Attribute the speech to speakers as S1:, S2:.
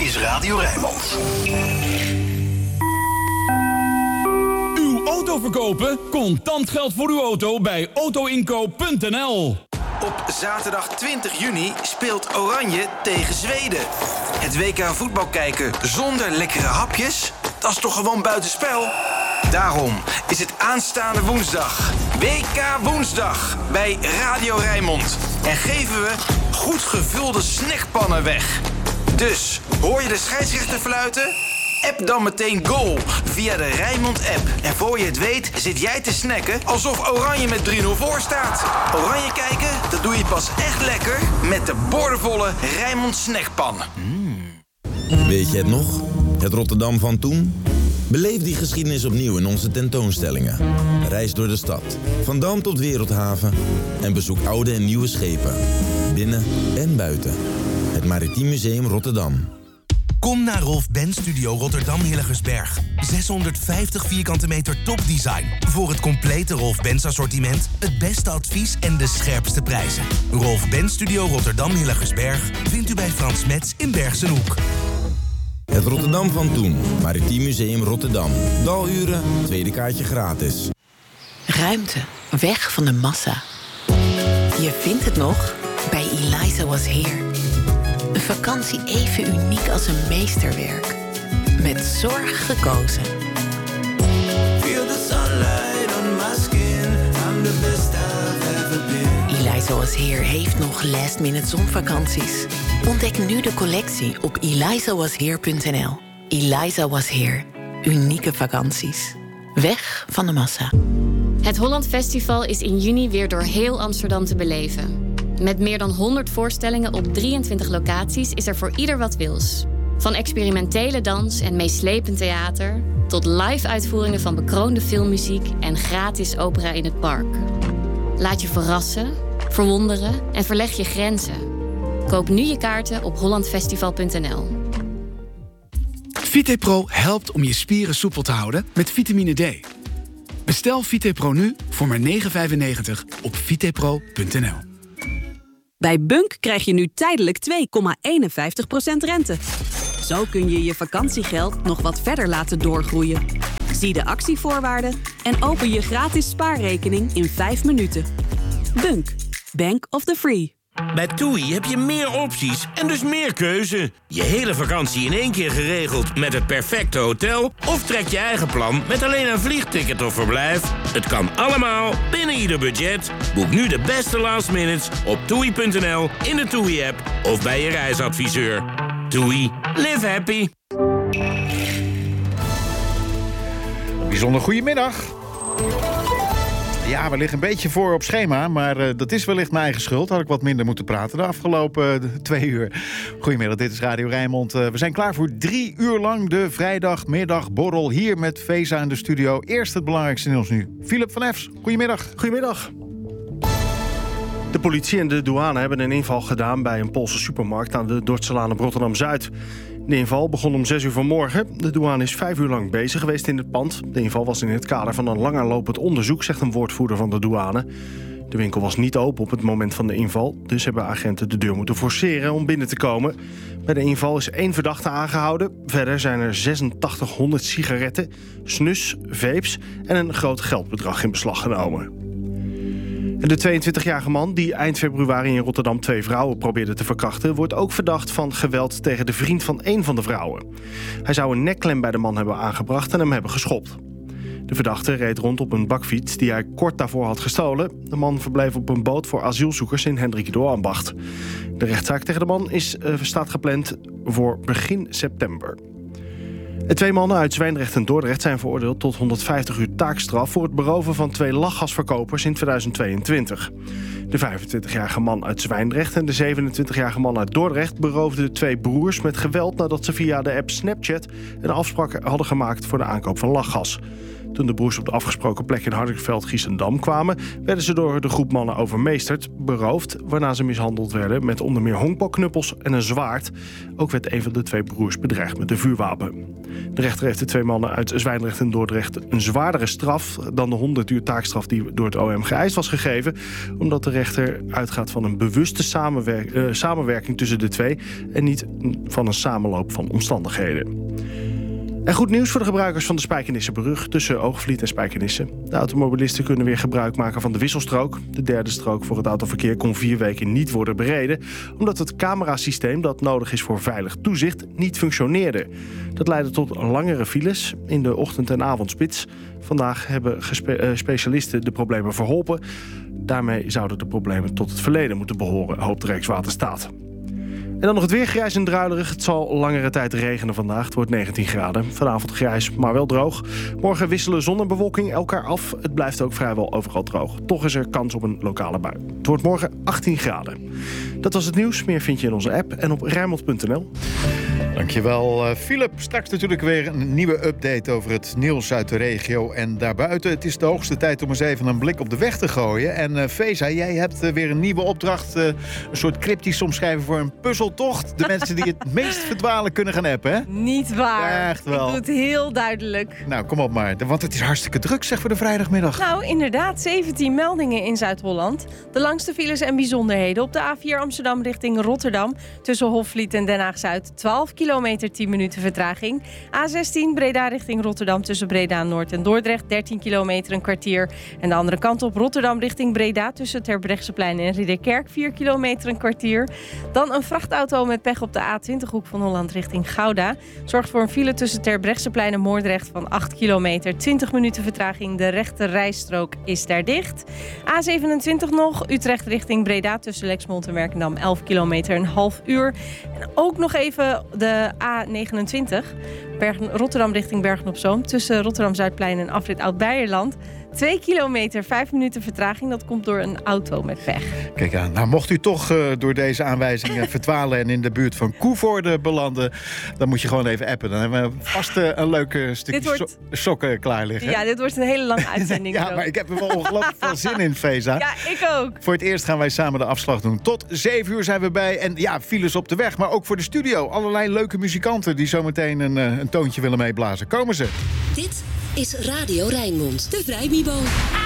S1: is Radio Rijnmond.
S2: Uw auto verkopen? Contant geld voor uw auto bij autoinkoop.nl.
S3: Op zaterdag 20 juni speelt Oranje tegen Zweden. Het WK voetbal kijken zonder lekkere hapjes? Dat is toch gewoon buitenspel? Daarom is het aanstaande woensdag WK Woensdag bij Radio Rijnmond. En geven we goed gevulde snackpannen weg. Dus, hoor je de scheidsrechter fluiten? App dan meteen goal via de Rijnmond-app. En voor je het weet zit jij te snacken alsof Oranje met 3-0 voor staat. Oranje kijken, dat doe je pas echt lekker met de boordevolle Rijnmond snackpan.
S4: Weet je het nog? Het Rotterdam van toen? Beleef die geschiedenis opnieuw in onze tentoonstellingen. Reis door de stad, van Dam tot Wereldhaven. En bezoek oude en nieuwe schepen. Binnen en buiten. Het Maritiem Museum Rotterdam.
S5: Kom naar Rolf Benz Studio Rotterdam Hillegersberg. 650 vierkante meter topdesign. Voor het complete Rolf Benz assortiment, het beste advies en de scherpste prijzen. Rolf Benz Studio Rotterdam Hillegersberg vindt u bij Frans Metz in Bergsenhoek.
S4: Het Rotterdam van toen. Maritiem Museum Rotterdam. Daluren, tweede kaartje gratis.
S6: Ruimte. Weg van de massa. Je vindt het nog? Bij Eliza Was Here. Een vakantie even uniek als een meesterwerk. Met zorg gekozen.
S7: Feel the sunlight on my skin. I'm the best I've ever been.
S6: Eliza Was Here heeft nog last-minute zonvakanties. Ontdek nu de collectie op elizawasheer.nl. Eliza Was Here. Unieke vakanties. Weg van de massa.
S8: Het Holland Festival is in juni weer door heel Amsterdam te beleven. Met meer dan 100 voorstellingen op 23 locaties is er voor ieder wat wils. Van experimentele dans en meeslepend theater tot live-uitvoeringen van bekroonde filmmuziek en gratis opera in het park. Laat je verrassen, verwonderen en verleg je grenzen. Koop nu je kaarten op hollandfestival.nl.
S9: VitePro helpt om je spieren soepel te houden met vitamine D. Bestel VitePro nu voor maar €9,95 op vitepro.nl.
S10: Bij Bunk krijg je nu tijdelijk 2,51% rente. Zo kun je je vakantiegeld nog wat verder laten doorgroeien. Zie de actievoorwaarden en open je gratis spaarrekening in 5 minuten. Bunk. Bank of the Free.
S11: Bij TUI heb je meer opties en dus meer keuze. Je hele vakantie in één keer geregeld met het perfecte hotel? Of trek je eigen plan met alleen een vliegticket of verblijf? Het kan allemaal binnen ieder budget. Boek nu de beste last minutes op TUI.nl, in de TUI-app of bij je reisadviseur. TUI. Live happy.
S12: Bijzonder goedemiddag. Ja, we liggen een beetje voor op schema, maar dat is wellicht mijn eigen schuld. Had ik wat minder moeten praten de afgelopen 2 uur. Goedemiddag, dit is Radio Rijnmond. We zijn klaar voor 3 uur lang de vrijdagmiddagborrel hier met Veza in de studio. Eerst het belangrijkste nieuws nu. Philip van Efs, goedemiddag.
S13: Goedemiddag. De politie en de douane hebben een inval gedaan bij een Poolse supermarkt aan de Dordtselaan op Rotterdam-Zuid. De inval begon om 6 uur vanmorgen. De douane is 5 uur lang bezig geweest in het pand. De inval was in het kader van een langerlopend onderzoek, zegt een woordvoerder van de douane. De winkel was niet open op het moment van de inval, dus hebben agenten de deur moeten forceren om binnen te komen. Bij de inval is 1 verdachte aangehouden. Verder zijn er 8600 sigaretten, snus, vapes en een groot geldbedrag in beslag genomen. En de 22-jarige man die eind februari in Rotterdam 2 vrouwen probeerde te verkrachten, wordt ook verdacht van geweld tegen de vriend van 1 van de vrouwen. Hij zou een nekklem bij de man hebben aangebracht en hem hebben geschopt. De verdachte reed rond op een bakfiets die hij kort daarvoor had gestolen. De man verbleef op een boot voor asielzoekers in Hendrikido-Ambacht. De rechtszaak tegen de man staat gepland voor begin september. De 2 mannen uit Zwijndrecht en Dordrecht zijn veroordeeld tot 150 uur taakstraf voor het beroven van 2 lachgasverkopers in 2022. De 25-jarige man uit Zwijndrecht en de 27-jarige man uit Dordrecht beroofden de 2 broers met geweld nadat ze via de app Snapchat een afspraak hadden gemaakt voor de aankoop van lachgas. Toen de broers op de afgesproken plek in Hardingsveld-Giessendam kwamen, werden ze door de groep mannen overmeesterd, beroofd, waarna ze mishandeld werden met onder meer honkbalknuppels en een zwaard. Ook werd een van de 2 broers bedreigd met een vuurwapen. De rechter heeft de 2 mannen uit Zwijndrecht en Dordrecht een zwaardere straf dan de 100 uur taakstraf die door het OM geëist was gegeven, omdat de rechter uitgaat van een bewuste samenwerking tussen de 2 en niet van een samenloop van omstandigheden. En goed nieuws voor de gebruikers van de Spijkenissebrug tussen Oogvliet en Spijkenisse. De automobilisten kunnen weer gebruik maken van de wisselstrook. De 3e strook voor het autoverkeer kon 4 weken niet worden bereden, omdat het camerasysteem dat nodig is voor veilig toezicht niet functioneerde. Dat leidde tot langere files in de ochtend- en avondspits. Vandaag hebben specialisten de problemen verholpen. Daarmee zouden de problemen tot het verleden moeten behoren, hoopt Rijkswaterstaat. En dan nog het weer, grijs en druilerig. Het zal langere tijd regenen vandaag. Het wordt 19 graden. Vanavond grijs, maar wel droog. Morgen wisselen zon en bewolking elkaar af. Het blijft ook vrijwel overal droog. Toch is er kans op een lokale bui. Het wordt morgen 18 graden. Dat was het nieuws. Meer vind je in onze app en op Rijnmond.nl.
S12: Dankjewel, Philip. Straks natuurlijk weer een nieuwe update over het nieuws uit de regio en daarbuiten. Het is de hoogste tijd om eens even een blik op de weg te gooien. En Feza, jij hebt weer een nieuwe opdracht. Een soort cryptisch omschrijven voor een puzzeltocht. De mensen die het meest verdwalen kunnen gaan appen, hè?
S1: Niet waar.
S12: Ja, echt wel.
S1: Ik doe het heel duidelijk.
S12: Nou, kom op maar. Want het is hartstikke druk, zeg, voor de vrijdagmiddag.
S1: Nou, inderdaad. 17 meldingen in Zuid-Holland. De langste files en bijzonderheden op de A4 Amsterdam richting Rotterdam. Tussen Hofvliet en Den Haag-Zuid 12 kilometer, 10 minuten vertraging. A16 Breda richting Rotterdam tussen Breda Noord en Dordrecht 13 kilometer, een kwartier. En de andere kant op Rotterdam richting Breda tussen Terbrechtseplein en Ridderkerk 4 kilometer, een kwartier. Dan een vrachtauto met pech op de A20 Hoek van Holland richting Gouda. Zorgt voor een file tussen Terbrechtseplein en Moordrecht van 8 kilometer, 20 minuten vertraging. De rechte rijstrook is daar dicht. A27 nog, Utrecht richting Breda tussen Lexmond en Werkendam 11 kilometer, een half uur. En ook nog even de A29, Rotterdam richting Bergen-op-Zoom. Tussen Rotterdam-Zuidplein en afrit Oud-Beijerland. 2 kilometer, 5 minuten vertraging. Dat komt door een auto met pech.
S12: Kijk aan. Nou, mocht u toch door deze aanwijzingen verdwalen en in de buurt van Koevoorde belanden, dan moet je gewoon even appen. Dan hebben we vast een leuk stukje sokken klaar liggen.
S1: Ja, dit wordt een hele lange uitzending.
S12: Ja, maar ik heb er wel ongelooflijk veel zin in, Feza.
S1: Ja, ik ook.
S12: Voor het eerst gaan wij samen de afslag doen. Tot 7 uur zijn we bij. En ja, files op de weg, maar ook voor de studio. Allerlei leuke muzikanten die zometeen een toontje willen meeblazen. Komen ze.
S14: Dit is Radio Rijnmond, de Vrijmibo.